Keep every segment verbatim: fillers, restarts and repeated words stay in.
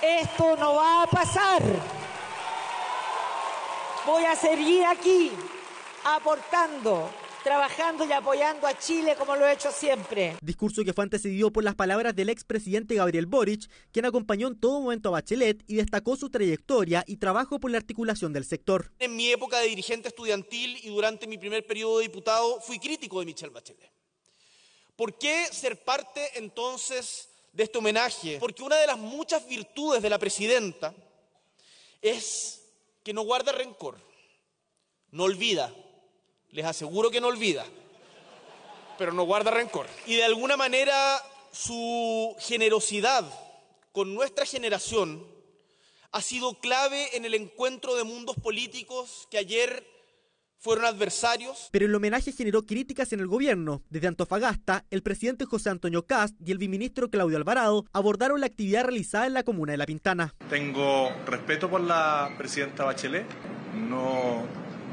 Esto no va a pasar. Voy a seguir aquí aportando, trabajando y apoyando a Chile como lo he hecho siempre. Discurso que fue antecedido por las palabras del expresidente Gabriel Boric, quien acompañó en todo momento a Bachelet y destacó su trayectoria y trabajo por la articulación del sector. En mi época de dirigente estudiantil y durante mi primer periodo de diputado fui crítico de Michelle Bachelet. ¿Por qué ser parte entonces de este homenaje? Porque una de las muchas virtudes de la presidenta es que no guarda rencor, no olvida. Les aseguro que no olvida, pero no guarda rencor. Y de alguna manera su generosidad con nuestra generación ha sido clave en el encuentro de mundos políticos que ayer fueron adversarios. Pero el homenaje generó críticas en el gobierno. Desde Antofagasta, el presidente José Antonio Kast y el viceministro Claudio Alvarado abordaron la actividad realizada en la comuna de La Pintana. Tengo respeto por la presidenta Bachelet. No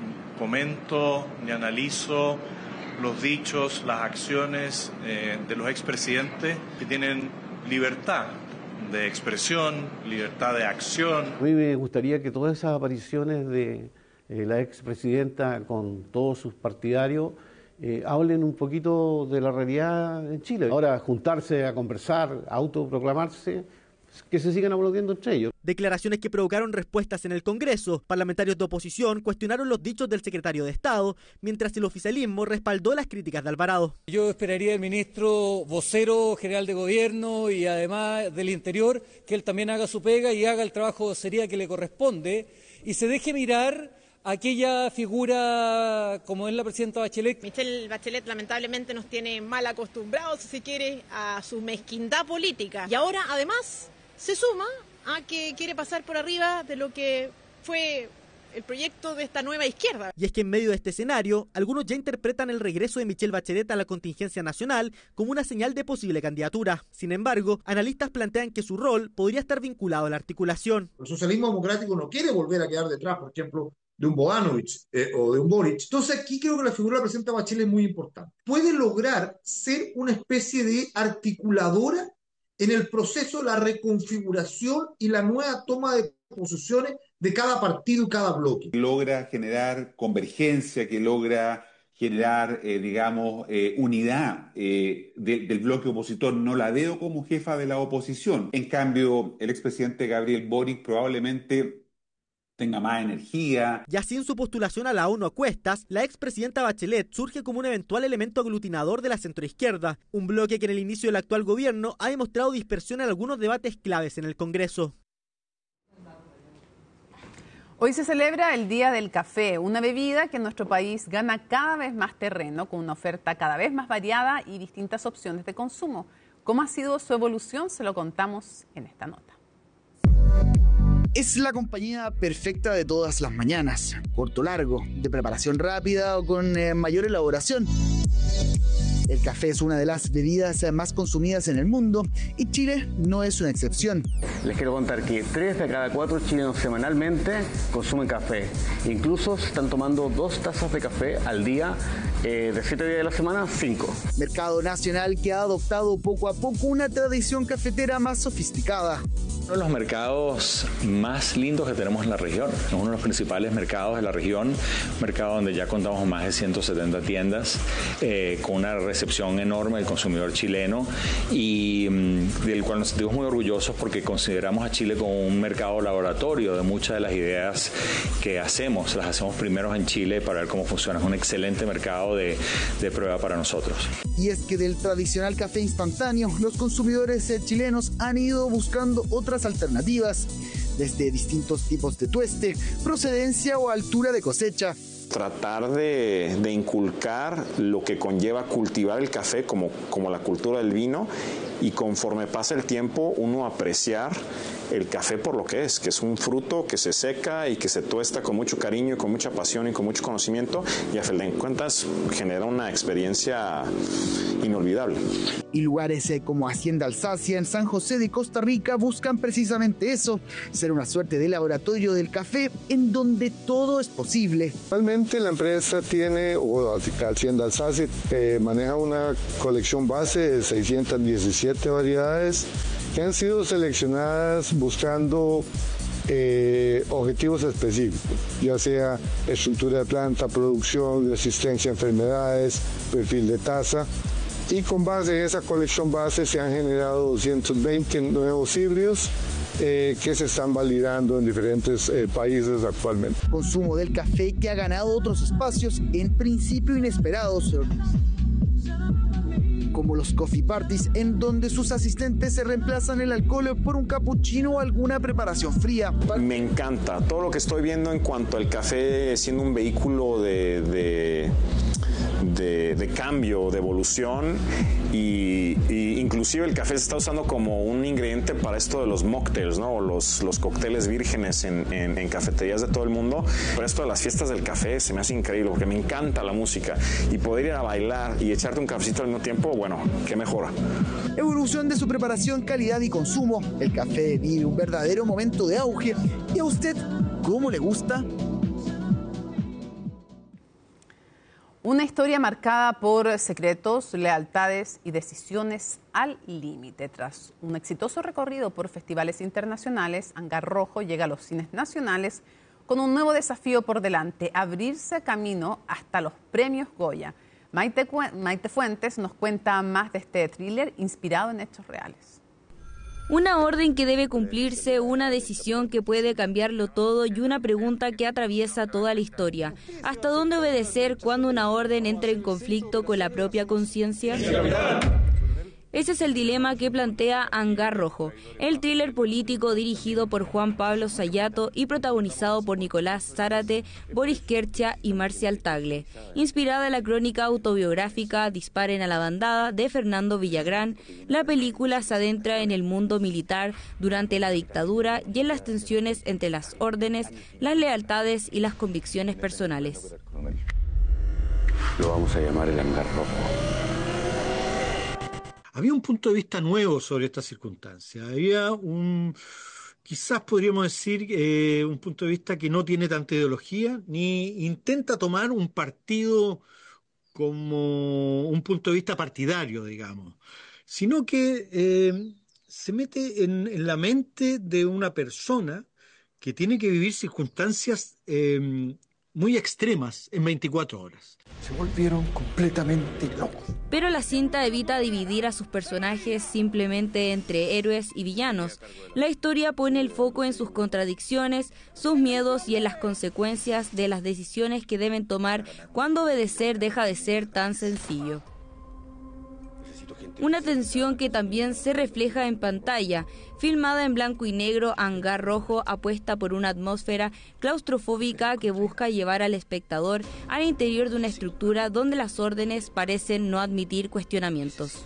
comento ni analizo los dichos, las acciones eh, de los expresidentes que tienen libertad de expresión, libertad de acción. A mí me gustaría que todas esas apariciones de eh, la expresidenta con todos sus partidarios eh, hablen un poquito de la realidad en Chile. Ahora, juntarse a conversar, a autoproclamarse, que se sigan aplaudiendo entre ellos. Declaraciones que provocaron respuestas en el Congreso. Parlamentarios de oposición cuestionaron los dichos del secretario de Estado, mientras el oficialismo respaldó las críticas de Alvarado. Yo esperaría del ministro vocero general de gobierno y además del Interior que él también haga su pega y haga el trabajo de vocería que le corresponde y se deje mirar a aquella figura como es la presidenta Bachelet. Michelle Bachelet lamentablemente nos tiene mal acostumbrados, si se quiere, a su mezquindad política. Y ahora además se suma a que quiere pasar por arriba de lo que fue el proyecto de esta nueva izquierda. Y es que en medio de este escenario, algunos ya interpretan el regreso de Michelle Bachelet a la contingencia nacional como una señal de posible candidatura. Sin embargo, analistas plantean que su rol podría estar vinculado a la articulación. El socialismo democrático no quiere volver a quedar detrás, por ejemplo, de un Boanovich eh, o de un Boric. Entonces aquí creo que la figura de la presidenta Bachelet es muy importante. Puede lograr ser una especie de articuladora en el proceso, la reconfiguración y la nueva toma de posiciones de cada partido y cada bloque. Logra generar convergencia, que logra generar, eh, digamos, eh, unidad eh, de, del bloque opositor. No la veo como jefa de la oposición. En cambio, el expresidente Gabriel Boric probablemente tenga más energía. Y así en su postulación a la ONU a cuestas, la expresidenta Bachelet surge como un eventual elemento aglutinador de la centroizquierda, un bloque que en el inicio del actual gobierno ha demostrado dispersión en algunos debates claves en el Congreso. Hoy se celebra el Día del Café, una bebida que en nuestro país gana cada vez más terreno, con una oferta cada vez más variada y distintas opciones de consumo. ¿Cómo ha sido su evolución? Se lo contamos en esta nota. Es la compañía perfecta de todas las mañanas, corto largo, de preparación rápida o con eh, mayor elaboración. El café es una de las bebidas más consumidas en el mundo y Chile no es una excepción. Les quiero contar que tres de cada cuatro chilenos semanalmente consumen café. Incluso se están tomando dos tazas de café al día, eh, de siete días de la semana, cinco. Mercado nacional que ha adoptado poco a poco una tradición cafetera más sofisticada. Uno de los mercados más lindos que tenemos en la región, es uno de los principales mercados de la región, un mercado donde ya contamos con más de ciento setenta tiendas, eh, con una recepción enorme del consumidor chileno y mmm, del cual nos sentimos muy orgullosos porque consideramos a Chile como un mercado laboratorio de muchas de las ideas que hacemos, las hacemos primeros en Chile para ver cómo funciona, es un excelente mercado de, de prueba para nosotros. Y es que del tradicional café instantáneo, los consumidores eh, chilenos han ido buscando otras alternativas, desde distintos tipos de tueste, procedencia o altura de cosecha. Tratar de, de inculcar lo que conlleva cultivar el café como, como la cultura del vino y conforme pasa el tiempo uno apreciar el café por lo que es, que es un fruto que se seca y que se tuesta con mucho cariño y con mucha pasión y con mucho conocimiento y a fin de cuentas genera una experiencia inolvidable. Y lugares como Hacienda Alsacia en San José de Costa Rica buscan precisamente eso, ser una suerte de laboratorio del café en donde todo es posible. Actualmente la empresa tiene, o Hacienda Alsacia, eh, maneja una colección base de seiscientas diecisiete variedades que han sido seleccionadas buscando eh, objetivos específicos, ya sea estructura de planta, producción, resistencia a enfermedades, perfil de tasa. Y con base en esa colección base se han generado doscientos veinte nuevos híbridos eh, que se están validando en diferentes eh, países actualmente. Consumo del café que ha ganado otros espacios en principio inesperados, como los coffee parties, en donde sus asistentes se reemplazan el alcohol por un cappuccino o alguna preparación fría. Me encanta todo lo que estoy viendo en cuanto al café siendo un vehículo de... de... De, de cambio, de evolución y, y inclusive el café se está usando como un ingrediente para esto de los mocktails, ¿no? Los, los cócteles vírgenes en, en, en cafeterías de todo el mundo. Pero esto de las fiestas del café se me hace increíble porque me encanta la música y poder ir a bailar y echarte un cafecito al mismo tiempo, bueno, qué mejor. Evolución de su preparación, calidad y consumo. El café vive un verdadero momento de auge. ¿Y a usted cómo le gusta? Una historia marcada por secretos, lealtades y decisiones al límite. Tras un exitoso recorrido por festivales internacionales, Hangar Rojo llega a los cines nacionales con un nuevo desafío por delante: abrirse camino hasta los premios Goya. Maite, Maite Fuentes nos cuenta más de este thriller inspirado en hechos reales. Una orden que debe cumplirse, una decisión que puede cambiarlo todo y una pregunta que atraviesa toda la historia. ¿Hasta dónde obedecer cuando una orden entra en conflicto con la propia conciencia? Ese es el dilema que plantea Hangar Rojo, el thriller político dirigido por Juan Pablo Sayato y protagonizado por Nicolás Zárate, Boris Kercha y Marcial Tagle. Inspirada en la crónica autobiográfica Disparen a la bandada de Fernando Villagrán, la película se adentra en el mundo militar durante la dictadura y en las tensiones entre las órdenes, las lealtades y las convicciones personales. Lo vamos a llamar el Hangar Rojo. Había un punto de vista nuevo sobre esta circunstancia. Había un, quizás podríamos decir, eh, un punto de vista que no tiene tanta ideología, ni intenta tomar un partido como un punto de vista partidario, digamos, sino que eh, se mete en, en la mente de una persona que tiene que vivir circunstancias eh, muy extremas en veinticuatro horas. Se volvieron completamente locos. Pero la cinta evita dividir a sus personajes simplemente entre héroes y villanos. La historia pone el foco en sus contradicciones, sus miedos y en las consecuencias de las decisiones que deben tomar cuando obedecer deja de ser tan sencillo. Una tensión que también se refleja en pantalla. Filmada en blanco y negro, Hangar Rojo apuesta por una atmósfera claustrofóbica que busca llevar al espectador al interior de una estructura donde las órdenes parecen no admitir cuestionamientos.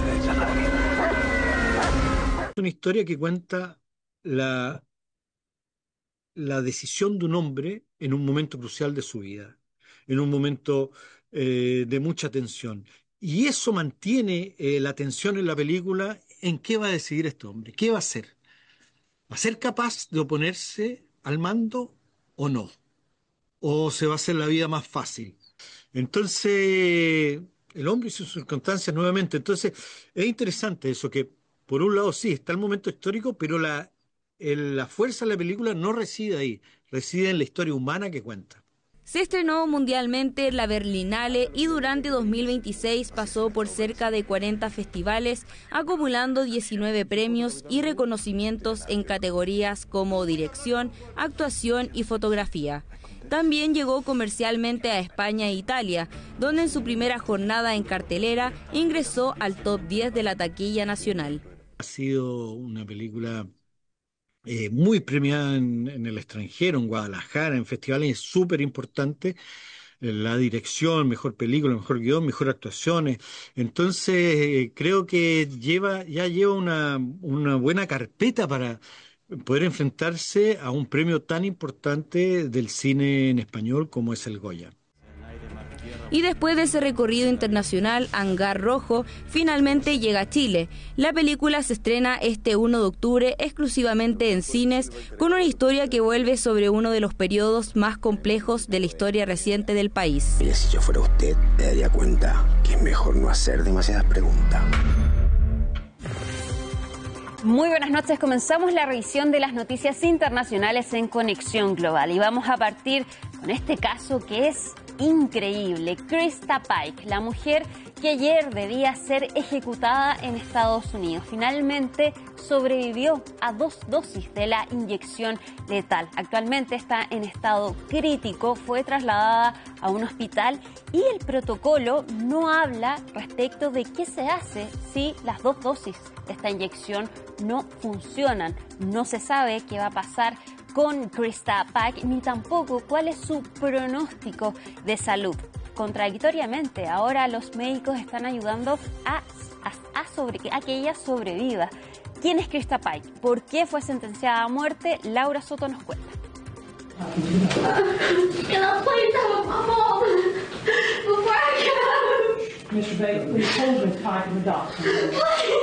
Es una historia que cuenta la, la decisión de un hombre en un momento crucial de su vida, en un momento eh, de mucha tensión. Y eso mantiene eh, la tensión en la película en qué va a decidir este hombre, qué va a hacer. ¿Va a ser capaz de oponerse al mando o no? ¿O se va a hacer la vida más fácil? Entonces, el hombre y sus circunstancias nuevamente. Entonces, es interesante eso, que por un lado sí, está el momento histórico, pero la, el, la fuerza de la película no reside ahí, reside en la historia humana que cuenta. Se estrenó mundialmente en la Berlinale y durante dos mil veintiséis pasó por cerca de cuarenta festivales, acumulando diecinueve premios y reconocimientos en categorías como dirección, actuación y fotografía. También llegó comercialmente a España e Italia, donde en su primera jornada en cartelera ingresó al top diez de la taquilla nacional. Ha sido una película Eh, muy premiada en, en el extranjero, en Guadalajara, en festivales, es súper importante. Eh, la dirección, mejor película, mejor guión, mejor actuaciones. Entonces, eh, creo que lleva ya lleva una, una buena carpeta para poder enfrentarse a un premio tan importante del cine en español como es el Goya. Y después de ese recorrido internacional, Hangar Rojo finalmente llega a Chile. La película se estrena este primero de octubre exclusivamente en cines, con una historia que vuelve sobre uno de los periodos más complejos de la historia reciente del país. Oye, si yo fuera usted, me daría cuenta que es mejor no hacer demasiadas preguntas. Muy buenas noches. Comenzamos la revisión de las noticias internacionales en Conexión Global y vamos a partir con este caso que es increíble. Krista Pike, la mujer que ayer debía ser ejecutada en Estados Unidos, finalmente sobrevivió a dos dosis de la inyección letal. Actualmente está en estado crítico, fue trasladada a un hospital y el protocolo no habla respecto de qué se hace si las dos dosis de esta inyección no funcionan. No se sabe qué va a pasar con Krista Pike ni tampoco cuál es su pronóstico de salud. Contradictoriamente, ahora los médicos están ayudando a, a, a, sobre, a que ella sobreviva. ¿Quién es Krista Pike? ¿Por qué fue sentenciada a muerte? Laura Soto nos cuenta. mister Bates, please hold her tight in the doctor.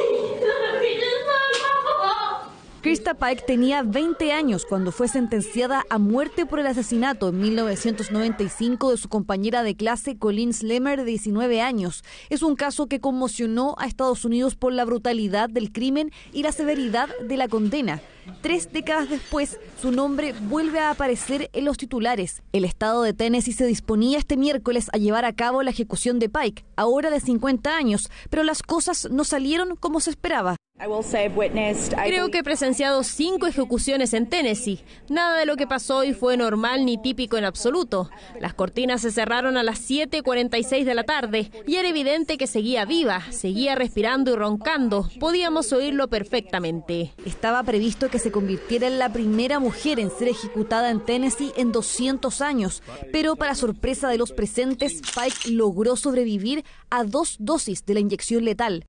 Krista Pike tenía veinte años cuando fue sentenciada a muerte por el asesinato en mil novecientos noventa y cinco de su compañera de clase Colleen Slemmer, de diecinueve años. Es un caso que conmocionó a Estados Unidos por la brutalidad del crimen y la severidad de la condena. Tres décadas después, su nombre vuelve a aparecer en los titulares. El estado de Tennessee se disponía este miércoles a llevar a cabo la ejecución de Pike, ahora de cincuenta años, pero las cosas no salieron como se esperaba. Creo que he presenciado cinco ejecuciones en Tennessee. Nada de lo que pasó hoy fue normal ni típico en absoluto. Las cortinas se cerraron a las siete cuarenta y seis de la tarde y era evidente que seguía viva, seguía respirando y roncando. Podíamos oírlo perfectamente. Estaba previsto que se convirtiera en la primera mujer en ser ejecutada en Tennessee en doscientos años, pero para sorpresa de los presentes, Pike logró sobrevivir a dos dosis de la inyección letal.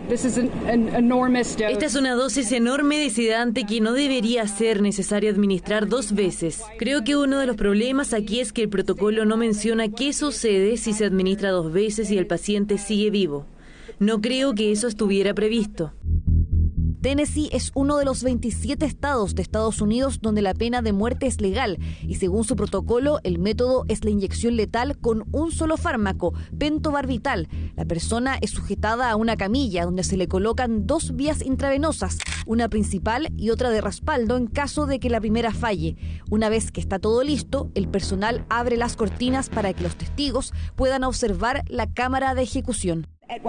Esta es una dosis enorme de sedante que no debería ser necesario administrar dos veces. Creo que uno de los problemas aquí es que el protocolo no menciona qué sucede si se administra dos veces y el paciente sigue vivo. No creo que eso estuviera previsto. Tennessee es uno de los veintisiete estados de Estados Unidos donde la pena de muerte es legal y según su protocolo el método es la inyección letal con un solo fármaco, pentobarbital. La persona es sujetada a una camilla donde se le colocan dos vías intravenosas, una principal y otra de respaldo en caso de que la primera falle. Una vez que está todo listo, el personal abre las cortinas para que los testigos puedan observar la cámara de ejecución.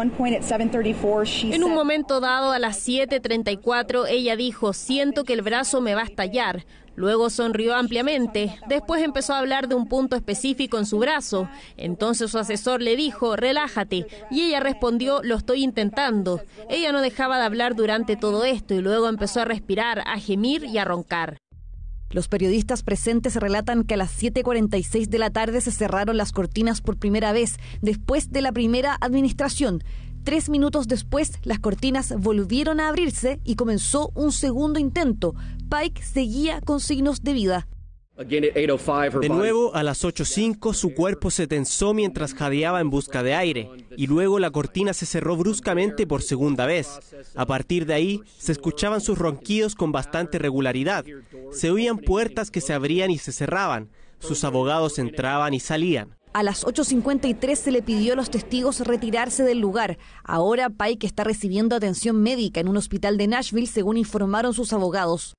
En un momento dado, a las siete treinta y cuatro, ella dijo, siento que el brazo me va a estallar. Luego sonrió ampliamente. Después empezó a hablar de un punto específico en su brazo. Entonces su asesor le dijo, relájate. Y ella respondió, lo estoy intentando. Ella no dejaba de hablar durante todo esto y luego empezó a respirar, a gemir y a roncar. Los periodistas presentes relatan que a las siete cuarenta y seis de la tarde se cerraron las cortinas por primera vez, después de la primera administración. Tres minutos después, las cortinas volvieron a abrirse y comenzó un segundo intento. Pike seguía con signos de vida. De nuevo, a las ocho cinco, su cuerpo se tensó mientras jadeaba en busca de aire, y luego la cortina se cerró bruscamente por segunda vez. A partir de ahí, se escuchaban sus ronquidos con bastante regularidad. Se oían puertas que se abrían y se cerraban. Sus abogados entraban y salían. A las ocho cincuenta y tres se le pidió a los testigos retirarse del lugar. Ahora Pike está recibiendo atención médica en un hospital de Nashville, según informaron sus abogados.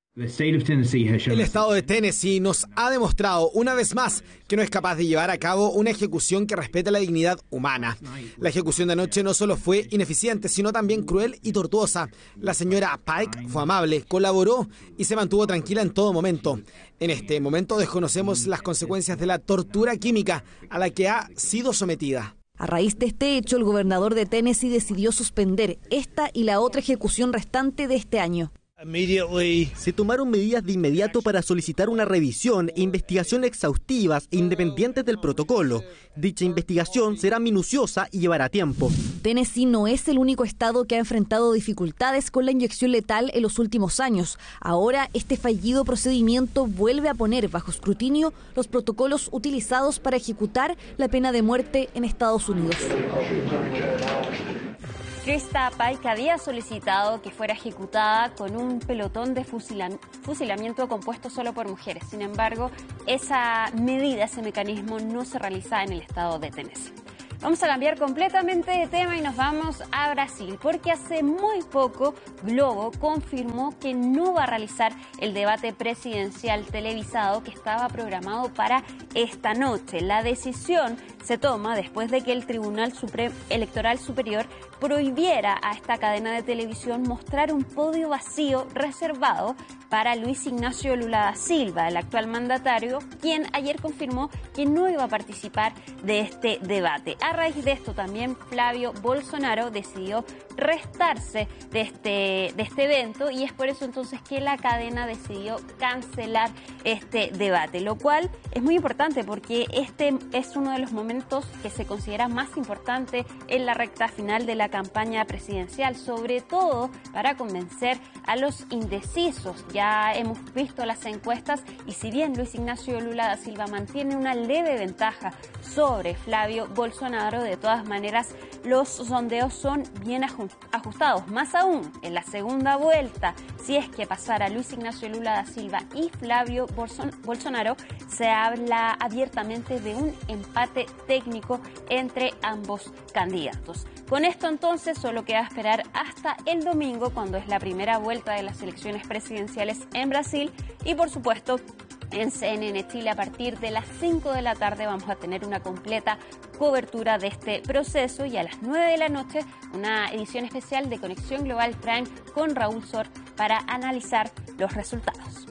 El estado de Tennessee nos ha demostrado una vez más que no es capaz de llevar a cabo una ejecución que respete la dignidad humana. La ejecución de anoche no solo fue ineficiente, sino también cruel y tortuosa. La señora Pike fue amable, colaboró y se mantuvo tranquila en todo momento. En este momento desconocemos las consecuencias de la tortura química a la que ha sido sometida. A raíz de este hecho, el gobernador de Tennessee decidió suspender esta y la otra ejecución restante de este año. Se tomaron medidas de inmediato para solicitar una revisión e investigación exhaustivas e independientes del protocolo. Dicha investigación será minuciosa y llevará tiempo. Tennessee no es el único estado que ha enfrentado dificultades con la inyección letal en los últimos años. Ahora, este fallido procedimiento vuelve a poner bajo escrutinio los protocolos utilizados para ejecutar la pena de muerte en Estados Unidos. Krista Pike había solicitado que fuera ejecutada con un pelotón de fusilam- fusilamiento compuesto solo por mujeres. Sin embargo, esa medida, ese mecanismo no se realiza en el estado de Tennessee. Vamos a cambiar completamente de tema y nos vamos a Brasil, porque hace muy poco Globo confirmó que no va a realizar el debate presidencial televisado que estaba programado para esta noche. La decisión se toma después de que el Tribunal Supremo Electoral Superior prohibiera a esta cadena de televisión mostrar un podio vacío reservado para Luis Ignacio Lula da Silva, el actual mandatario, quien ayer confirmó que no iba a participar de este debate. A raíz de esto también Flavio Bolsonaro decidió restarse de este, de este evento y es por eso entonces que la cadena decidió cancelar este debate, lo cual es muy importante porque este es uno de los momentos que se considera más importante en la recta final de la campaña presidencial, sobre todo para convencer a los indecisos. Ya hemos visto las encuestas y si bien Luis Ignacio Lula da Silva mantiene una leve ventaja sobre Flavio Bolsonaro, de todas maneras los sondeos son bien ajustados. Más aún, en la segunda vuelta, si es que pasara Luis Ignacio Lula da Silva y Flavio Bolsonaro, se habla abiertamente de un empate técnico entre ambos candidatos. Con esto entonces solo queda esperar hasta el domingo, cuando es la primera vuelta de las elecciones presidenciales en Brasil, y por supuesto en C N N Chile a partir de las cinco de la tarde vamos a tener una completa cobertura de este proceso, y a las nueve de la noche una edición especial de Conexión Global Prime con Raúl Sor para analizar los resultados.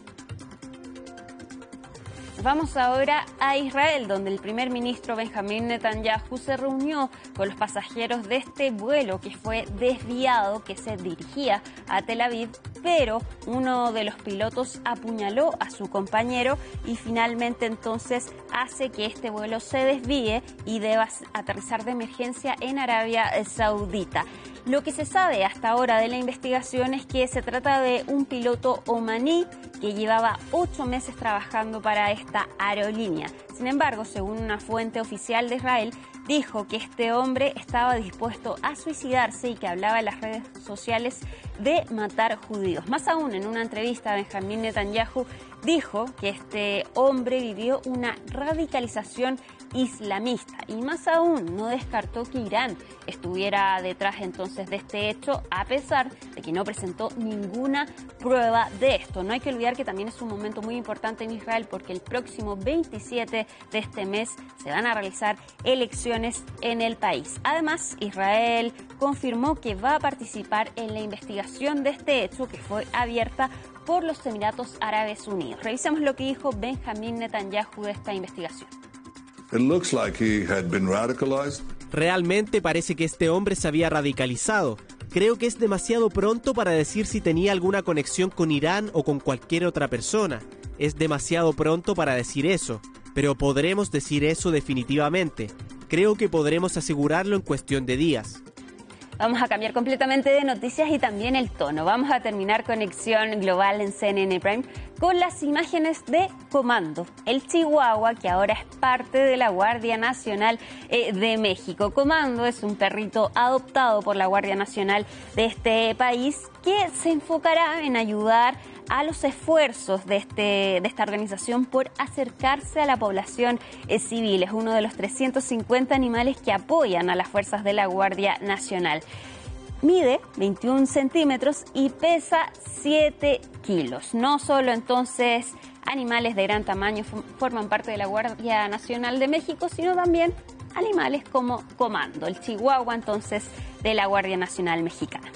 Vamos ahora a Israel, donde el primer ministro Benjamín Netanyahu se reunió con los pasajeros de este vuelo que fue desviado, que se dirigía a Tel Aviv, pero uno de los pilotos apuñaló a su compañero y finalmente entonces hace que este vuelo se desvíe y deba aterrizar de emergencia en Arabia Saudita. Lo que se sabe hasta ahora de la investigación es que se trata de un piloto omaní que llevaba ocho meses trabajando para esta aerolínea. Sin embargo, según una fuente oficial de Israel, dijo que este hombre estaba dispuesto a suicidarse y que hablaba en las redes sociales de matar judíos. Más aún, en una entrevista, Benjamín Netanyahu dijo que este hombre vivió una radicalización islamista y más aún no descartó que Irán estuviera detrás entonces de este hecho, a pesar de que no presentó ninguna prueba de esto. No hay que olvidar que también es un momento muy importante en Israel porque el próximo veintisiete de este mes se van a realizar elecciones en el país. Además, Israel confirmó que va a participar en la investigación de este hecho que fue abierta por los Emiratos Árabes Unidos. Revisemos lo que dijo Benjamín Netanyahu de esta investigación. It looks like he had been radicalized. Realmente parece que este hombre se había radicalizado. Creo que es demasiado pronto para decir si tenía alguna conexión con Irán o con cualquier otra persona. Es demasiado pronto para decir eso, pero podremos decir eso definitivamente. Creo que podremos asegurarlo en cuestión de días. Vamos a cambiar completamente de noticias y también el tono. Vamos a terminar Conexión Global en C N N Prime con las imágenes de Comando, el chihuahua que ahora es parte de la Guardia Nacional eh, de México. Comando es un perrito adoptado por la Guardia Nacional de este país que se enfocará en ayudar a los esfuerzos de, este, de esta organización por acercarse a la población eh, civil. Es uno de los trescientos cincuenta animales que apoyan a las fuerzas de la Guardia Nacional. Mide veintiún centímetros y pesa siete kilos. No solo entonces animales de gran tamaño forman parte de la Guardia Nacional de México, sino también animales como Comando, el chihuahua entonces de la Guardia Nacional Mexicana.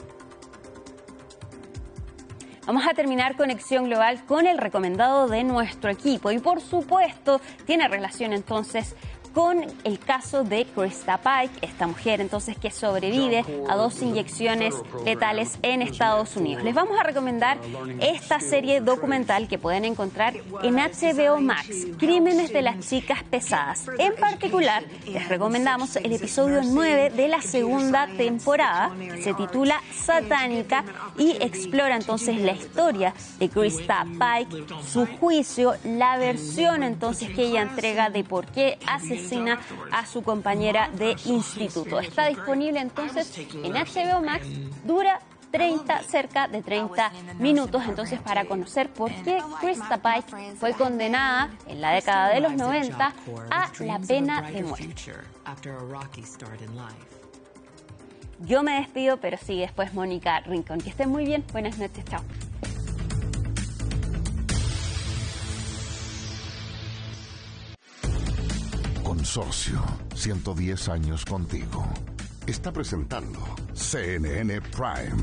Vamos a terminar Conexión Global con el recomendado de nuestro equipo y por supuesto tiene relación entonces con el caso de Krista Pike, esta mujer entonces que sobrevive a dos inyecciones letales en Estados Unidos. Les vamos a recomendar esta serie documental que pueden encontrar en H B O Max, Crímenes de las Chicas Pesadas. En particular, les recomendamos el episodio nueve de la segunda temporada, que se titula Satánica y explora entonces la historia de Krista Pike, su juicio, la versión entonces que ella entrega de por qué hace asesina a su compañera de instituto. Está disponible entonces en H B O Max, dura treinta, cerca de treinta minutos. Entonces, para conocer por qué Krista Pike fue condenada en la década de los noventa a la pena de muerte. Yo me despido, pero sigue después Mónica Rincón. Que estén muy bien. Buenas noches. Chao. Consorcio, ciento diez años contigo. Está presentando C N N Prime.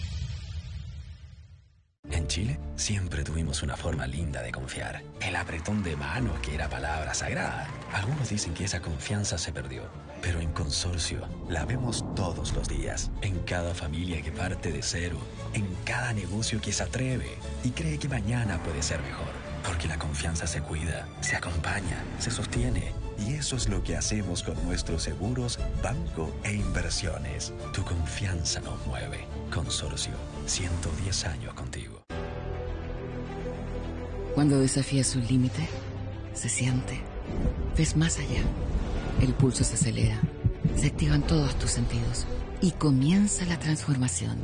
En Chile siempre tuvimos una forma linda de confiar. El apretón de manos, que era palabra sagrada. Algunos dicen que esa confianza se perdió, pero en Consorcio la vemos todos los días. En cada familia que parte de cero, en cada negocio que se atreve y cree que mañana puede ser mejor. Porque la confianza se cuida, se acompaña, se sostiene. Y eso es lo que hacemos con nuestros seguros, banco e inversiones. Tu confianza nos mueve. Consorcio, ciento diez años contigo. Cuando desafías un límite, se siente. Ves más allá. El pulso se acelera. Se activan todos tus sentidos. Y comienza la transformación.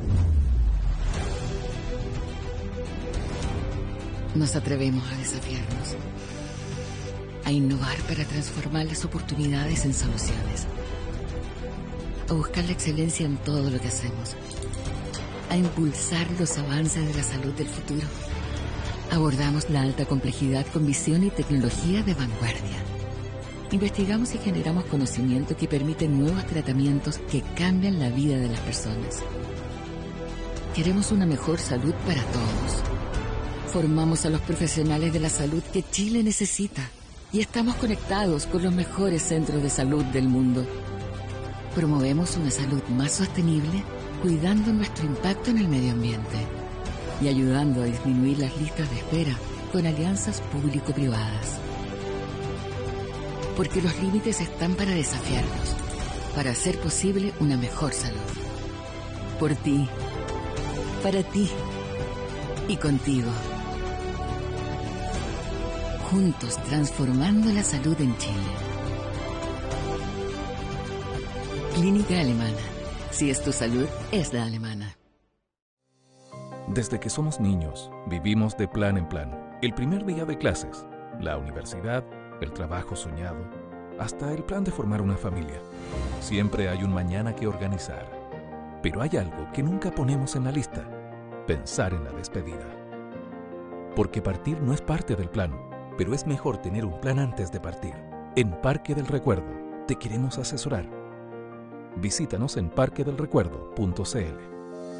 Nos atrevemos a desafiarnos. A innovar para transformar las oportunidades en soluciones. A buscar la excelencia en todo lo que hacemos. A impulsar los avances de la salud del futuro. Abordamos la alta complejidad con visión y tecnología de vanguardia. Investigamos y generamos conocimiento que permite nuevos tratamientos que cambian la vida de las personas. Queremos una mejor salud para todos. Formamos a los profesionales de la salud que Chile necesita. Y estamos conectados con los mejores centros de salud del mundo. Promovemos una salud más sostenible, cuidando nuestro impacto en el medio ambiente y ayudando a disminuir las listas de espera con alianzas público-privadas. Porque los límites están para desafiarnos, para hacer posible una mejor salud. Por ti, para ti y contigo. Juntos transformando la salud en Chile. Clínica Alemana. Si es tu salud, es la alemana. Desde que somos niños, vivimos de plan en plan. El primer día de clases, la universidad, el trabajo soñado, hasta el plan de formar una familia. Siempre hay un mañana que organizar. Pero hay algo que nunca ponemos en la lista: pensar en la despedida. Porque partir no es parte del plan, pero es mejor tener un plan antes de partir. En Parque del Recuerdo te queremos asesorar. Visítanos en parque del recuerdo punto c l.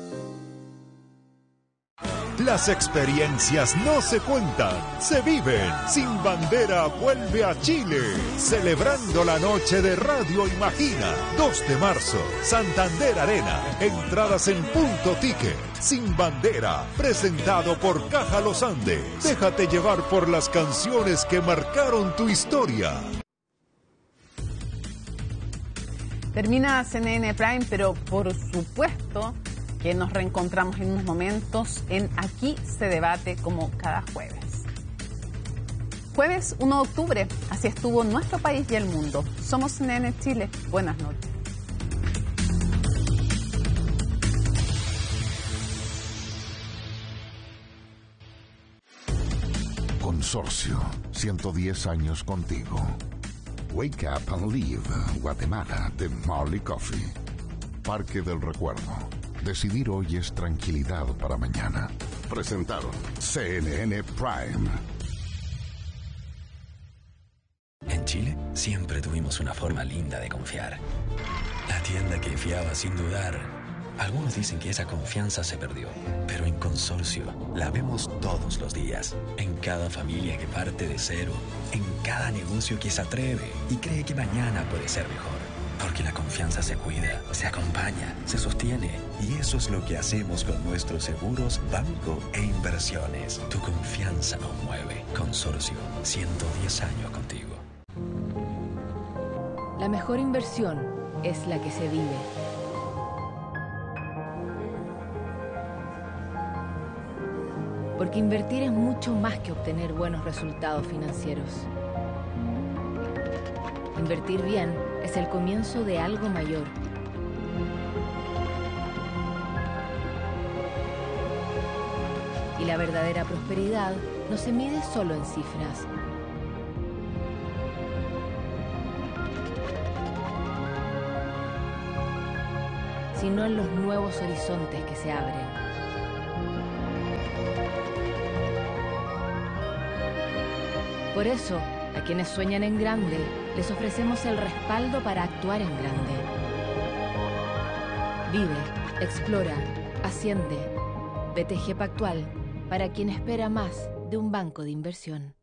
Las experiencias no se cuentan, se viven. Sin Bandera vuelve a Chile, celebrando la noche de Radio Imagina. dos de marzo, Santander Arena. Entradas en Punto Ticket. Sin Bandera, presentado por Caja Los Andes. Déjate llevar por las canciones que marcaron tu historia. Termina C N N Prime, pero por supuesto que nos reencontramos en unos momentos en Aquí se debate, como cada jueves. Jueves uno de octubre, así estuvo nuestro país y el mundo. Somos C N N Chile. Buenas noches. Consorcio, ciento diez años contigo. Wake Up and Live, Guatemala, de Marley Coffee. Parque del Recuerdo. Decidir hoy es tranquilidad para mañana. Presentaron C N N Prime. En Chile siempre tuvimos una forma linda de confiar. La tienda que fiaba sin dudar. Algunos dicen que esa confianza se perdió, pero en Consorcio la vemos todos los días. En cada familia que parte de cero, en cada negocio que se atreve y cree que mañana puede ser mejor. Porque la confianza se cuida, se acompaña, se sostiene. Y eso es lo que hacemos con nuestros seguros, banco e inversiones. Tu confianza nos mueve. Consorcio, ciento diez años contigo. La mejor inversión es la que se vive. Porque invertir es mucho más que obtener buenos resultados financieros. Invertir bien es el comienzo de algo mayor. Y la verdadera prosperidad no se mide solo en cifras. Sino en los nuevos horizontes que se abren. Por eso, a quienes sueñan en grande, les ofrecemos el respaldo para actuar en grande. Vive, explora, asciende. B T G Pactual, para quien espera más de un banco de inversión.